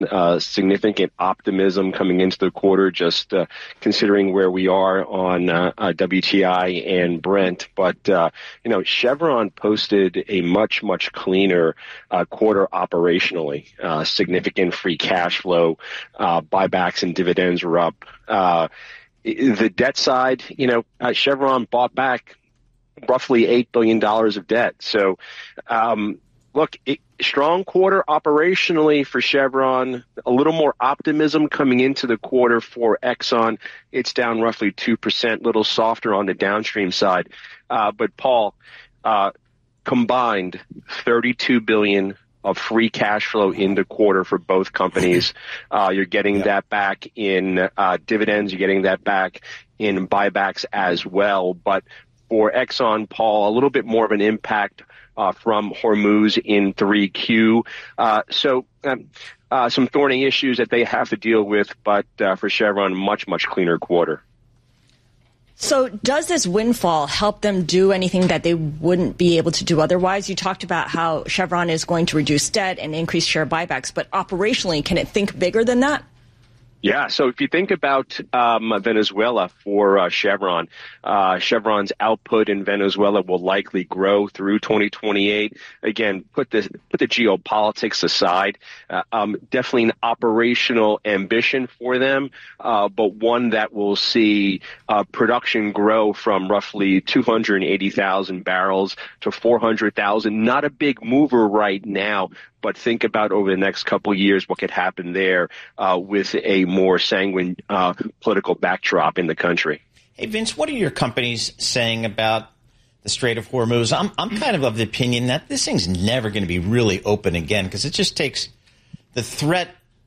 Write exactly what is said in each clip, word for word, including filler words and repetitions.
uh, significant optimism coming into the quarter, just uh, considering where we are on uh, uh, W T I and Brent. But, uh, you know, Chevron posted a much, much cleaner uh, quarter operationally. Uh, significant free cash flow, uh, buybacks and dividends were up. Uh, the debt side, you know, uh, Chevron bought back roughly eight billion dollars of debt. So, um, look, it, strong quarter operationally for Chevron, a little more optimism coming into the quarter for Exxon. It's down roughly two percent, a little softer on the downstream side. Uh, but Paul, uh, combined thirty-two billion dollars of free cash flow in the quarter for both companies. Uh, you're getting yeah. that back in uh, dividends. You're getting that back in buybacks as well. But for Exxon, Paul, a little bit more of an impact uh, from Hormuz in three Q. Uh, so um, uh, some thorny issues that they have to deal with, but uh, for Chevron, much, much cleaner quarter. So does this windfall help them do anything that they wouldn't be able to do otherwise? You talked about how Chevron is going to reduce debt and increase share buybacks, but operationally, can it think bigger than that? Yeah, so if you think about um, Venezuela for uh, Chevron, uh, Chevron's output in Venezuela will likely grow through twenty twenty-eight. Again, put the put the geopolitics aside. Uh, um, definitely an operational ambition for them, uh, but one that will see uh, production grow from roughly two hundred eighty thousand barrels to four hundred thousand. Not a big mover right now, but think about over the next couple of years what could happen there uh, with a more sanguine uh, political backdrop in the country. Hey, Vince, what are your companies saying about the Strait of Hormuz? I'm I'm kind of of the opinion that this thing's never going to be really open again because it just takes the threat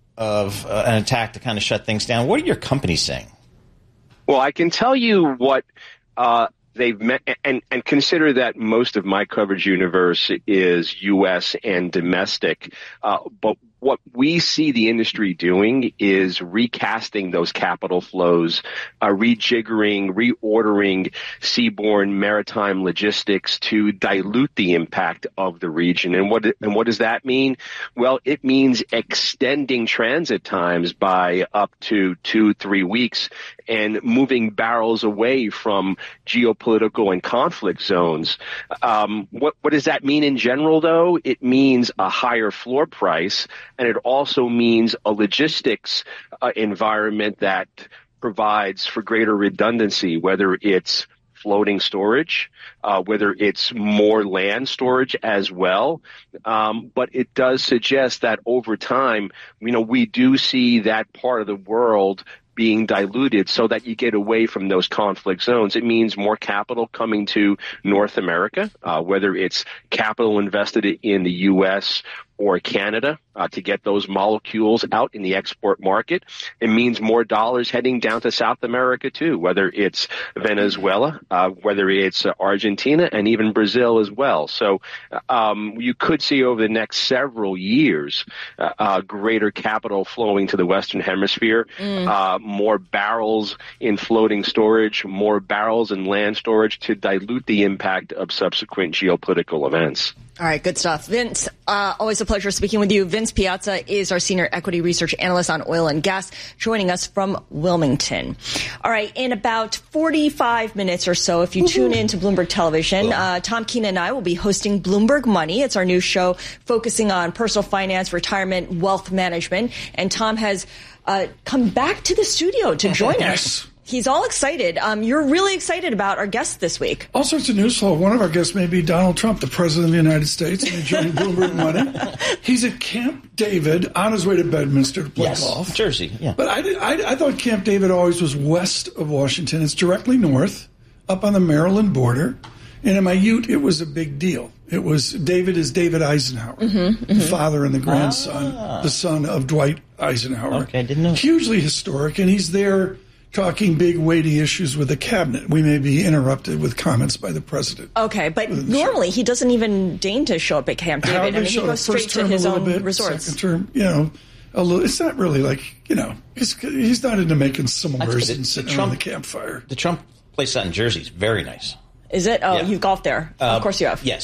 of uh, an attack to kind of shut things down. What are your companies saying? Well, I can tell you what uh, they've met, and, and consider that most of my coverage universe is U S and domestic. Uh, but what we see the industry doing is recasting those capital flows, uh, rejiggering, reordering seaborne maritime logistics to dilute the impact of the region. And what and what does that mean? Well, it means extending transit times by up to two, three weeks and moving barrels away from geopolitical and conflict zones. Um, what, what does that mean in general, though? It means a higher floor price, and it also means a logistics uh, environment that provides for greater redundancy, whether it's floating storage, uh, whether it's more land storage as well. Um, but it does suggest that over time, you know, we do see that part of the world being diluted so that you get away from those conflict zones. It means more capital coming to North America, uh, whether it's capital invested in the U S or Canada uh, to get those molecules out in the export market. It means more dollars heading down to South America, too, whether it's Venezuela, uh, whether it's uh, Argentina, and even Brazil as well. So um, you could see over the next several years uh, uh, greater capital flowing to the Western Hemisphere, mm. uh, more barrels in floating storage, more barrels in land storage to dilute the impact of subsequent geopolitical events. All right, good stuff. Vince, uh, always a pleasure speaking with you. Vince Piazza is our senior equity research analyst on oil and gas, joining us from Wilmington. All right, in about forty-five minutes or so, if you tune in to Bloomberg Television, uh, Tom Keene and I will be hosting Bloomberg Money. It's our new show focusing on personal finance, retirement, wealth management. And Tom has uh, come back to the studio to join yes. us. He's all excited. Um, you're really excited about our guest this week. All sorts of news flow. One of our guests may be Donald Trump, the president of the United States, and he's joining Bloomberg Money. He's at Camp David on his way to Bedminster to play yes, golf. Jersey, yeah. But I, I, I thought Camp David always was west of Washington. It's directly north, up on the Maryland border. And in my youth, it was a big deal. It was David is David Eisenhower, mm-hmm, mm-hmm. the father and the grandson, ah. the son of Dwight Eisenhower. Okay, I didn't know. Hugely historic, and he's there talking big, weighty issues with the cabinet. We may be interrupted with comments by the president. Okay, but normally he doesn't even deign to show up at Camp David. However, I mean, he goes straight to his own bit, resorts. Second term, you know, a little, it's not really like, you know, he's, he's not into making s'mores and sitting around the campfire. The Trump place out in Jersey is very nice. Is it? Oh, yeah. you've golfed there. Uh, of course you have. Yes.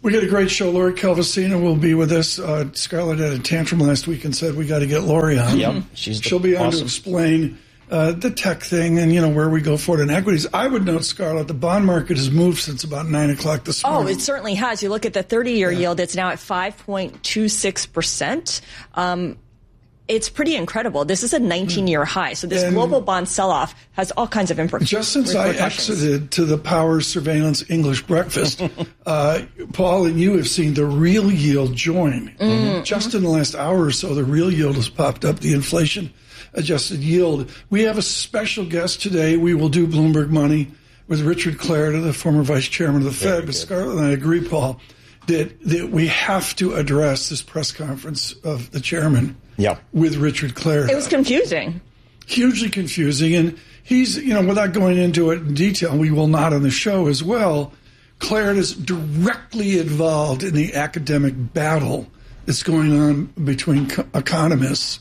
We got a great show. Lori Calvasina will be with us. Uh, Scarlett had a tantrum last week and said we got to get Lori on. Yep, she's She'll be on awesome. to explain uh, the tech thing and, you know, where we go forward in equities. I would note, Scarlett, the bond market has moved since about nine o'clock this morning. Oh, it certainly has. You look at the thirty-year yeah. yield; it's now at five point two six percent. Um, It's pretty incredible. This is a nineteen-year high. So this and global bond sell-off has all kinds of implications. Just since I exited to the Power Surveillance English breakfast, uh, Paul and you have seen the real yield join. Mm-hmm. Just in the last hour or so, the real yield has popped up, the inflation-adjusted yield. We have a special guest today. We will do Bloomberg Money with Richard Clarida, the former vice chairman of the Fed. But Scarlett and I agree, Paul, that, that we have to address this press conference of the chairman. Yeah. With Richard Clarida. It was confusing. Hugely confusing. And he's, you know, without going into it in detail, we will not on the show as well, Clarida's directly involved in the academic battle that's going on between co- economists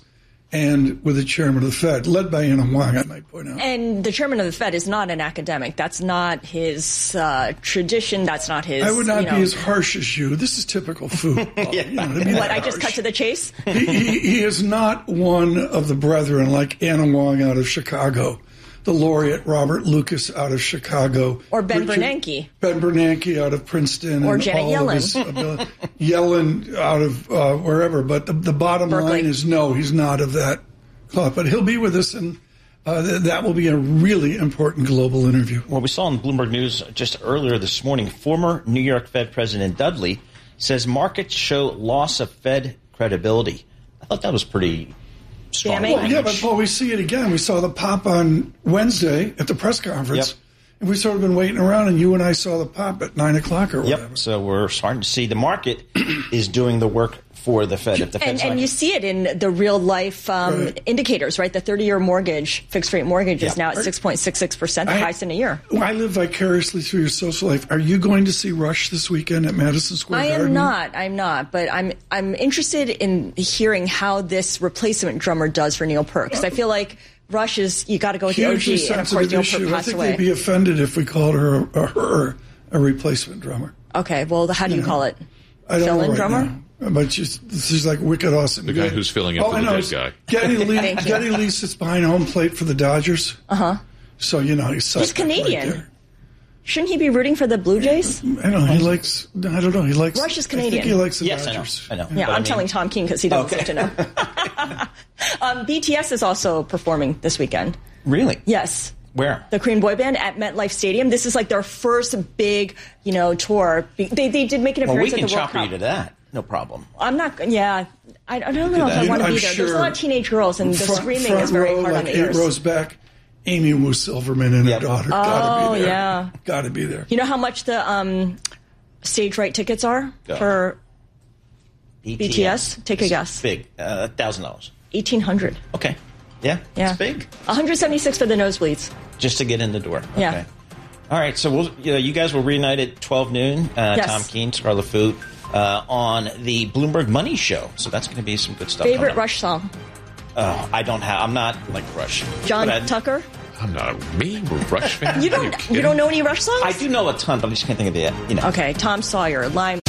and with the chairman of the Fed, led by Anna Wong, I might point out. And the chairman of the Fed is not an academic. That's not his uh, tradition. That's not his. I would not you be know. as harsh as you. This is typical food. yeah. You know, what, I just cut to the chase? he, he, he is not one of the brethren like Anna Wong out of Chicago, the laureate Robert Lucas out of Chicago. Or Ben Richard, Bernanke. Ben Bernanke out of Princeton. Or and Janet all Yellen. Of his ability, Yellen out of uh, wherever. But the, the bottom Berkeley. line is no, he's not of that club. But he'll be with us, and uh, th- that will be a really important global interview. Well, we saw in Bloomberg News just earlier this morning, former New York Fed President Dudley says markets show loss of Fed credibility. I thought that was pretty strong. Well, yeah, but Paul, we see it again. We saw the pop on Wednesday at the press conference. Yep. And we sort of been waiting around, and you and I saw the pop at nine o'clock or whatever. Yep. So we're starting to see the market is doing the work for the Fed. If the and, Fed's and you see it in the real life um, right. indicators, right? The thirty-year mortgage, fixed rate mortgage, is Yeah. now at six point six six percent, the I- highest in a year. Well, I live vicariously through your social life. Are you going to see Rush this weekend at Madison Square I Garden? am not. I'm not. But I'm I'm interested in hearing how this replacement drummer does for Neil Peart, because I feel like Rush is, you got to go with the O Hugely G, and of course sensitive Neil issue. Peart I passed think away. they'd be offended if we called her a, a, her a replacement drummer. Okay, well, how do you Yeah. call it? I don't Fill-in know right drummer? now. But she's, she's like wicked awesome. The guy who's filling in oh, for I the know. dead guy. Getty Lee, Thank you. Getty Lee sits behind home plate for the Dodgers. Uh-huh. So, you know, he's He's Canadian. Shouldn't he be rooting for the Blue Jays? I know. He likes, I don't know. He likes. Rush is I Canadian. think he likes the Yes, I know. Dodgers. I know. Yeah, But I'm I mean- telling Tom King because he doesn't Okay. seem to know. um, B T S is also performing this weekend. Really? Yes. Where? The Korean boy band at MetLife Stadium. This is like their first big, you know, tour. They, they did make an Well, we appearance can at the World chopper you Cup. to that. No problem. I'm not, yeah. I, I don't know if I You want know, to be I'm there. There's a sure lot of teenage girls, and the front, screaming front is very row, hard like on the eight ears. rows back, Amy Wu Silverman and Yep. her daughter. Oh, Gotta be there. yeah. Gotta be there. You know how much the um, stage right tickets are Go. for B T S? Take a guess. Big. Uh, one thousand dollars. eighteen hundred. Okay. Yeah. Yeah. It's big. one hundred seventy-six for the nosebleeds. Just to get in the door. Okay. Yeah. All right. So we'll, you, know, you guys will reunite at twelve noon. Uh, Yes. Tom Keene, Scarlet Food, uh, on the Bloomberg Money Show. So that's going to be some good stuff. Favorite coming up. Rush song? Oh, I don't have. I'm not like Rush. John But I, Tucker? I'm not a me, we're Rush fan. You Are don't kidding? you don't know any Rush songs? I do know a ton, but I just can't think of the. You know. Okay, Tom Sawyer, Lime